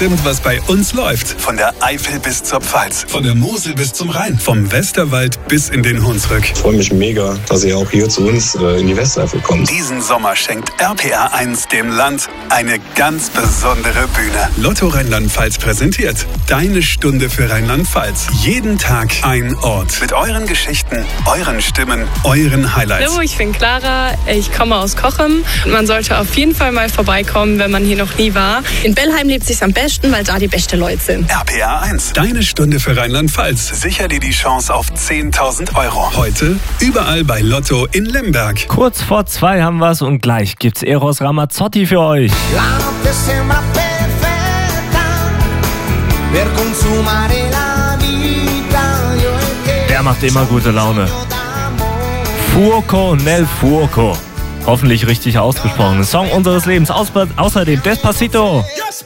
bestimmt, was bei uns läuft. Von der Eifel bis zur Pfalz, von der Mosel bis zum Rhein, vom Westerwald bis in den Hunsrück. Ich freue mich mega, dass ihr auch hier zu uns in die Westeifel kommt. Diesen Sommer schenkt RPR 1 dem Land eine ganz besondere Bühne. Lotto Rheinland-Pfalz präsentiert Deine Stunde für Rheinland-Pfalz. Jeden Tag ein Ort. Mit euren Geschichten, euren Stimmen, euren Highlights. Hallo, ich bin Clara, ich komme aus Cochem. Man sollte auf jeden Fall mal vorbeikommen, wenn man hier noch nie war. In Bellheim lebt es sich am besten, weil da die besten Leute sind. RPR 1, Deine Stunde für Rheinland-Pfalz. Sicher dir die Chance auf 10.000 Euro. Heute überall bei Lotto in Lemberg. Kurz vor 2 haben wir's und gleich gibt's Eros Ramazzotti für euch. Der macht immer gute Laune. Fuoco nel Fuoco. Hoffentlich richtig ausgesprochen. Song unseres Lebens. Außerdem Despacito.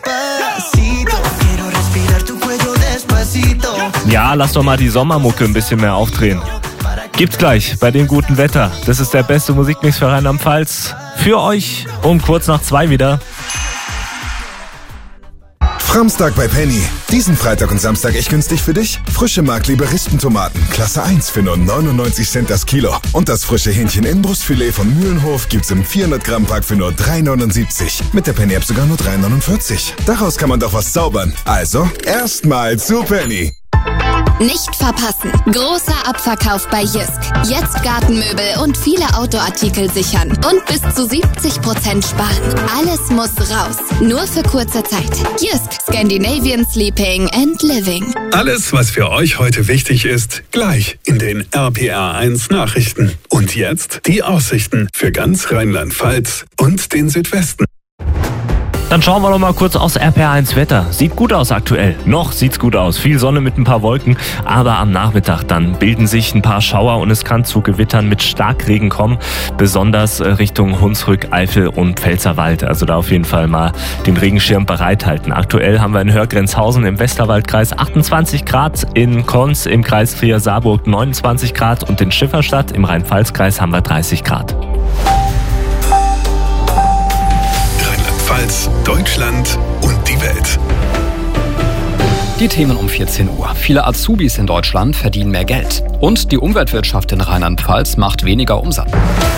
Ja, lass doch mal die Sommermucke ein bisschen mehr aufdrehen. Gibt's gleich bei dem guten Wetter. Das ist der beste Musikmix für Rheinland-Pfalz. Für euch um kurz nach 2 wieder. Framstag bei Penny. Diesen Freitag und Samstag echt günstig für dich. Frische Mark-Liberistentomaten, Klasse 1 für nur 99 Cent das Kilo. Und das frische Hähnchen-Innenbrustfilet von Mühlenhof gibt's im 400-Gramm-Pack für nur 3,79. Mit der Penny-App sogar nur 3,49. Daraus kann man doch was zaubern. Also, erstmal zu Penny. Nicht verpassen. Großer Abverkauf bei Jysk. Jetzt Gartenmöbel und viele Autoartikel sichern. Und bis zu 70% sparen. Alles muss raus. Nur für kurze Zeit. Jysk. Scandinavian Sleeping and Living. Alles, was für euch heute wichtig ist, gleich in den RPR 1 Nachrichten. Und jetzt die Aussichten für ganz Rheinland-Pfalz und den Südwesten. Dann schauen wir doch mal kurz aufs RPR1 Wetter. Sieht gut aus aktuell. Noch sieht's gut aus. Viel Sonne mit ein paar Wolken. Aber am Nachmittag dann bilden sich ein paar Schauer und es kann zu Gewittern mit Starkregen kommen. Besonders Richtung Hunsrück, Eifel und Pfälzerwald. Also da auf jeden Fall mal den Regenschirm bereithalten. Aktuell haben wir in Hörgrenzhausen im Westerwaldkreis 28 Grad, in Konz im Kreis Trier-Saarburg 29 Grad und in Schifferstadt im Rhein-Pfalz-Kreis haben wir 30 Grad. Deutschland und die Welt. Die Themen um 14 Uhr. Viele Azubis in Deutschland verdienen mehr Geld. Und die Umweltwirtschaft in Rheinland-Pfalz macht weniger Umsatz.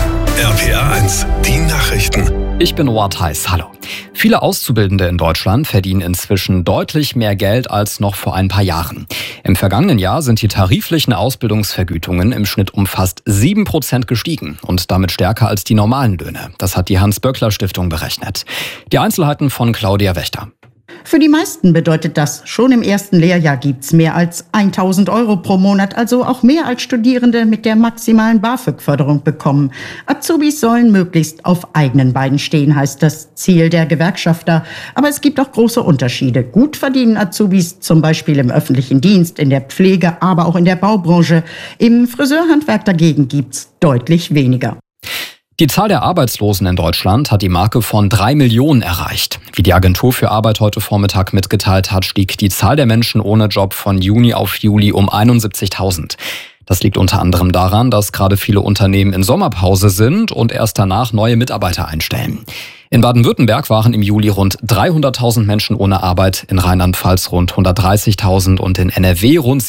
RPR 1, die Nachrichten. Ich bin Noah Theis, hallo. Viele Auszubildende in Deutschland verdienen inzwischen deutlich mehr Geld als noch vor ein paar Jahren. Im vergangenen Jahr sind die tariflichen Ausbildungsvergütungen im Schnitt um fast 7% gestiegen und damit stärker als die normalen Löhne. Das hat die Hans-Böckler-Stiftung berechnet. Die Einzelheiten von Claudia Wächter. Für die meisten bedeutet das, schon im ersten Lehrjahr gibt's mehr als 1.000 Euro pro Monat, also auch mehr als Studierende mit der maximalen BAföG-Förderung bekommen. Azubis sollen möglichst auf eigenen Beinen stehen, heißt das Ziel der Gewerkschafter. Aber es gibt auch große Unterschiede. Gut verdienen Azubis zum Beispiel im öffentlichen Dienst, in der Pflege, aber auch in der Baubranche. Im Friseurhandwerk dagegen gibt's deutlich weniger. Die Zahl der Arbeitslosen in Deutschland hat die Marke von 3 Millionen erreicht. Wie die Agentur für Arbeit heute Vormittag mitgeteilt hat, stieg die Zahl der Menschen ohne Job von Juni auf Juli um 71.000. Das liegt unter anderem daran, dass gerade viele Unternehmen in Sommerpause sind und erst danach neue Mitarbeiter einstellen. In Baden-Württemberg waren im Juli rund 300.000 Menschen ohne Arbeit, in Rheinland-Pfalz rund 130.000 und in NRW rund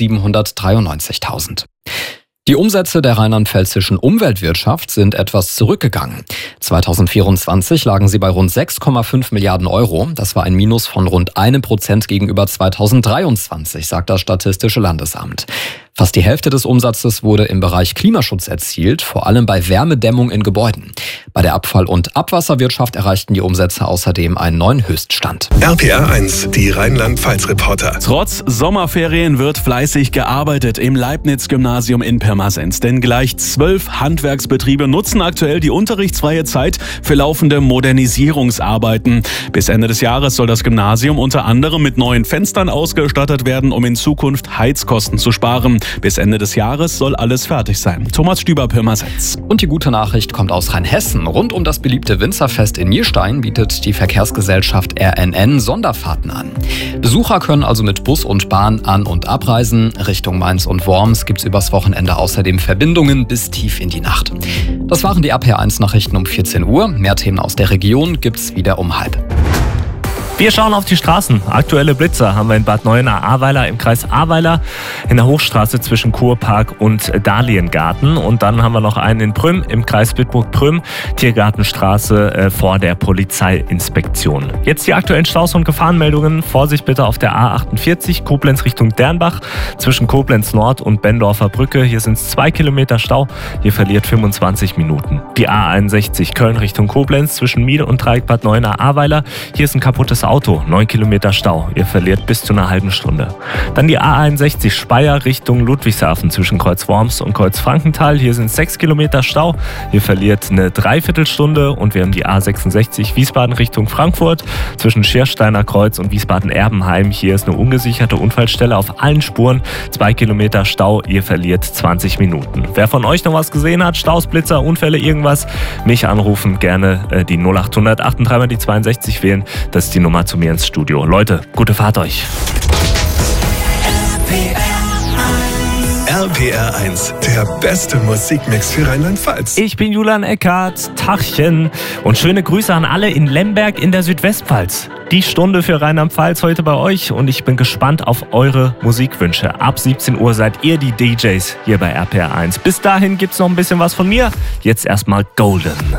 793.000. Die Umsätze der rheinland-pfälzischen Umweltwirtschaft sind etwas zurückgegangen. 2024 lagen sie bei rund 6,5 Milliarden Euro. Das war ein Minus von rund 1% gegenüber 2023, sagt das Statistische Landesamt. Fast die Hälfte des Umsatzes wurde im Bereich Klimaschutz erzielt, vor allem bei Wärmedämmung in Gebäuden. Bei der Abfall- und Abwasserwirtschaft erreichten die Umsätze außerdem einen neuen Höchststand. RPR 1, die Rheinland-Pfalz-Reporter. Trotz Sommerferien wird fleißig gearbeitet im Leibniz-Gymnasium in Pirmasens. Denn gleich 12 Handwerksbetriebe nutzen aktuell die unterrichtsfreie Zeit für laufende Modernisierungsarbeiten. Bis Ende des Jahres soll das Gymnasium unter anderem mit neuen Fenstern ausgestattet werden, um in Zukunft Heizkosten zu sparen. Bis Ende des Jahres soll alles fertig sein. Thomas Stüber, Pirmasens. Und die gute Nachricht kommt aus Rheinhessen. Rund um das beliebte Winzerfest in Nierstein bietet die Verkehrsgesellschaft RNN Sonderfahrten an. Besucher können also mit Bus und Bahn an- und abreisen. Richtung Mainz und Worms gibt es übers Wochenende außerdem Verbindungen bis tief in die Nacht. Das waren die RPR1 Nachrichten um 14 Uhr. Mehr Themen aus der Region gibt's wieder um 12:30. Wir schauen auf die Straßen. Aktuelle Blitzer haben wir in Bad Neuenahr-Ahrweiler im Kreis Ahrweiler, in der Hochstraße zwischen Kurpark und Dahliengarten. Und dann haben wir noch einen in Prüm im Kreis Bitburg-Prüm, Tiergartenstraße vor der Polizeiinspektion. Jetzt die aktuellen Staus und Gefahrenmeldungen. Vorsicht bitte auf der A48 Koblenz Richtung Dernbach zwischen Koblenz Nord und Bendorfer Brücke. Hier sind es 2 Kilometer Stau. Hier verliert 25 Minuten. Die A61 Köln Richtung Koblenz zwischen Miel und Dreieck Bad Neuenahr-Ahrweiler. Hier ist ein kaputtes Auto, 9 Kilometer Stau. Ihr verliert bis zu einer halben Stunde. Dann die A61 Speyer Richtung Ludwigshafen zwischen Kreuz Worms und Kreuz Frankenthal. Hier sind 6 Kilometer Stau. Ihr verliert eine Dreiviertelstunde. Und wir haben die A66 Wiesbaden Richtung Frankfurt zwischen Schiersteiner Kreuz und Wiesbaden-Erbenheim. Hier ist eine ungesicherte Unfallstelle auf allen Spuren. 2 Kilometer Stau. Ihr verliert 20 Minuten. Wer von euch noch was gesehen hat, Staus, Blitzer, Unfälle, irgendwas, mich anrufen. Gerne die 0800 8 die 62 wählen. Das ist die Nummer zu mir ins Studio. Leute, gute Fahrt euch. RPR 1, der beste Musikmix für Rheinland-Pfalz. Ich bin Julian Eckhardt, Tachchen und schöne Grüße an alle in Lemberg in der Südwestpfalz. Die Stunde für Rheinland-Pfalz heute bei euch und ich bin gespannt auf eure Musikwünsche. Ab 17 Uhr seid ihr die DJs hier bei RPR 1. Bis dahin gibt's noch ein bisschen was von mir. Jetzt erstmal Golden.